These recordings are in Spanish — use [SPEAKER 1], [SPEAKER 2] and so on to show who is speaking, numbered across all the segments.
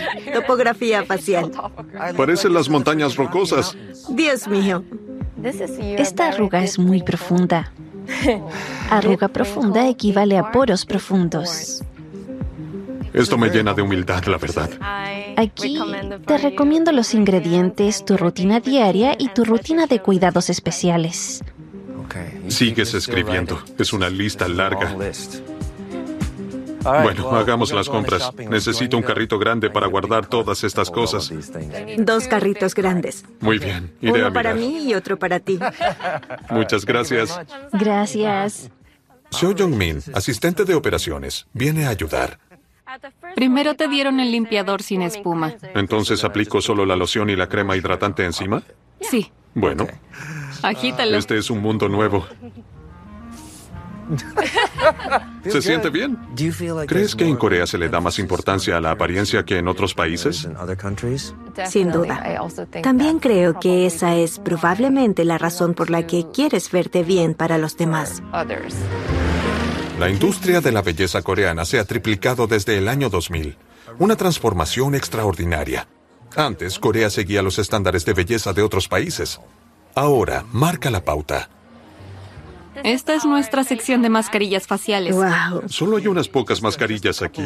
[SPEAKER 1] Topografía facial.
[SPEAKER 2] Parecen las montañas rocosas.
[SPEAKER 1] Dios mío.
[SPEAKER 3] Esta arruga es muy profunda. Arruga profunda equivale a poros profundos.
[SPEAKER 2] Esto me llena de humildad, la verdad.
[SPEAKER 3] Aquí te recomiendo los ingredientes, tu rutina diaria y tu rutina de cuidados especiales.
[SPEAKER 2] Sigues escribiendo. Es una lista larga. Bueno, hagamos las compras. Necesito un carrito grande para guardar todas estas cosas.
[SPEAKER 1] 2 carritos grandes.
[SPEAKER 2] Muy bien, iré a
[SPEAKER 1] Uno para
[SPEAKER 2] mirar.
[SPEAKER 1] mí y otro para ti.
[SPEAKER 2] Muchas gracias.
[SPEAKER 3] Gracias.
[SPEAKER 4] Seo Jong-min, asistente de operaciones, viene a ayudar.
[SPEAKER 5] Primero te dieron el limpiador sin espuma.
[SPEAKER 2] Entonces, ¿aplico solo la loción y la crema hidratante encima?
[SPEAKER 5] Sí,
[SPEAKER 2] Bueno,
[SPEAKER 5] agítalo.
[SPEAKER 2] este es un mundo nuevo. ¿Se siente bien? ¿Crees que en Corea se le da más importancia a la apariencia que en otros países?
[SPEAKER 1] Sin duda. También creo que esa es probablemente la razón por la que quieres verte bien para los demás.
[SPEAKER 4] La industria de la belleza coreana se ha triplicado desde el año 2000. Una transformación extraordinaria. Antes, Corea seguía los estándares de belleza de otros países. Ahora, marca la pauta.
[SPEAKER 5] Esta es nuestra sección de mascarillas faciales.
[SPEAKER 1] ¡Wow!
[SPEAKER 2] Solo hay unas pocas mascarillas aquí.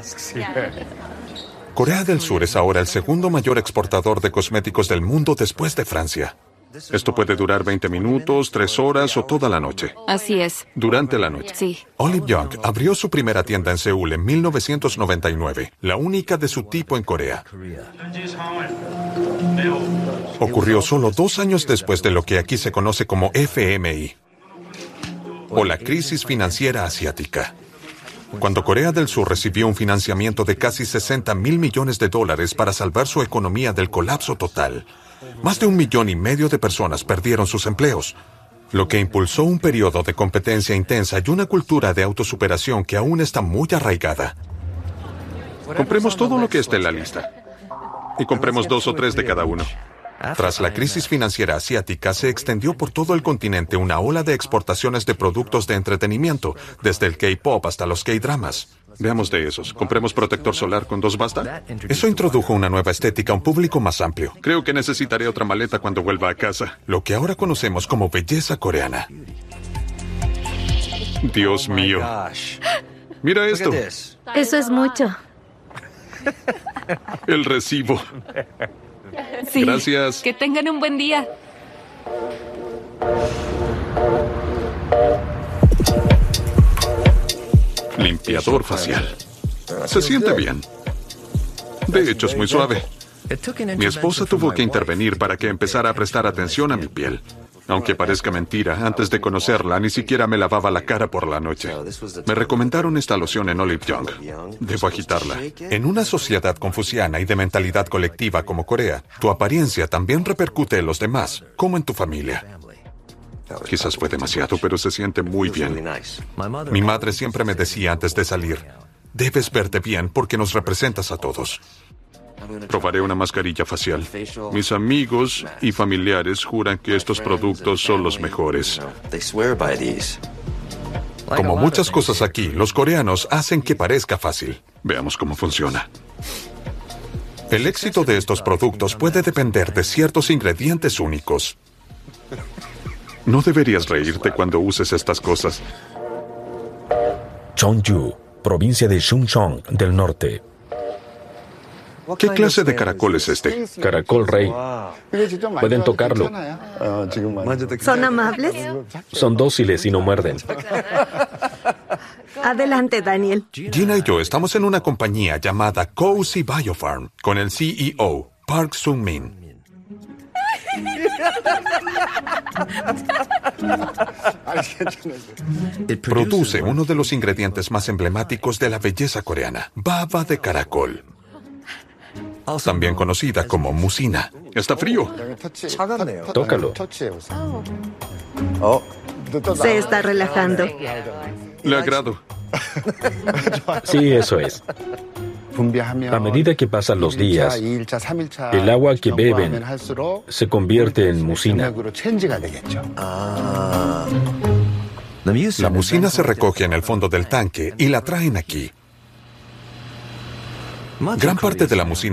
[SPEAKER 4] Corea del Sur es ahora el segundo mayor exportador de cosméticos del mundo después de Francia.
[SPEAKER 2] Esto puede durar 20 minutos, 3 horas o toda la noche.
[SPEAKER 5] Así es.
[SPEAKER 2] Durante la noche.
[SPEAKER 5] Sí.
[SPEAKER 4] Olive Young abrió su primera tienda en Seúl en 1999, la única de su tipo en Corea. Ocurrió solo 2 años después de lo que aquí se conoce como FMI, o la crisis financiera asiática. Cuando Corea del Sur recibió un financiamiento de casi $60 mil millones para salvar su economía del colapso total, más de 1,5 millones de personas perdieron sus empleos, lo que impulsó un periodo de competencia intensa y una cultura de autosuperación que aún está muy arraigada.
[SPEAKER 2] Compremos todo lo que esté en la lista. Y compremos 2 o 3 de cada uno.
[SPEAKER 4] Tras la crisis financiera asiática, se extendió por todo el continente una ola de exportaciones de productos de entretenimiento, desde el K-pop hasta los K-dramas.
[SPEAKER 2] Veamos de esos. ¿Compremos protector solar con 2 basta?
[SPEAKER 4] Eso introdujo una nueva estética a un público más amplio,
[SPEAKER 2] Creo que necesitaré otra maleta cuando vuelva a casa.
[SPEAKER 4] lo que ahora conocemos como belleza coreana.
[SPEAKER 2] Dios mío. Mira esto.
[SPEAKER 3] Eso es mucho.
[SPEAKER 2] El recibo.
[SPEAKER 5] Sí.
[SPEAKER 2] Gracias.
[SPEAKER 5] Que tengan un buen día.
[SPEAKER 2] Limpiador facial. Se siente bien. De hecho, es muy suave. Mi esposa tuvo que intervenir para que empezara a prestar atención a mi piel. Aunque parezca mentira, antes de conocerla ni siquiera me lavaba la cara por la noche. Me recomendaron esta loción en Olive Young. Debo agitarla.
[SPEAKER 4] En una sociedad confuciana y de mentalidad colectiva como Corea, tu apariencia también repercute en los demás, como en tu familia.
[SPEAKER 2] Quizás fue demasiado, pero se siente muy bien.
[SPEAKER 4] Mi madre siempre me decía antes de salir, debes verte bien porque nos representas a todos.
[SPEAKER 2] Probaré una mascarilla facial. Mis amigos y familiares juran que estos productos son los mejores.
[SPEAKER 4] Como muchas cosas aquí, los coreanos hacen que parezca fácil.
[SPEAKER 2] Veamos cómo funciona.
[SPEAKER 4] El éxito de estos productos puede depender de ciertos ingredientes únicos.
[SPEAKER 2] No deberías reírte cuando uses estas cosas.
[SPEAKER 6] Cheongju, provincia de Chungcheong del norte.
[SPEAKER 2] ¿Qué clase de caracol es este?
[SPEAKER 6] Caracol rey. Pueden tocarlo.
[SPEAKER 1] ¿Son amables?
[SPEAKER 6] Son dóciles y no muerden.
[SPEAKER 1] Adelante, Daniel.
[SPEAKER 4] Gina y yo estamos en una compañía llamada Cozy Biofarm con el CEO, Park Sung-min. Produce uno de los ingredientes más emblemáticos de la belleza coreana, baba de caracol, también conocida como musina.
[SPEAKER 2] Está frío.
[SPEAKER 6] Tócalo.
[SPEAKER 1] Se está relajando.
[SPEAKER 2] Le agrado.
[SPEAKER 6] Sí, eso es. A medida que pasan los días, el agua que beben se convierte en musina.
[SPEAKER 4] La musina se recoge en el fondo del tanque y la traen aquí. Gran parte de la musina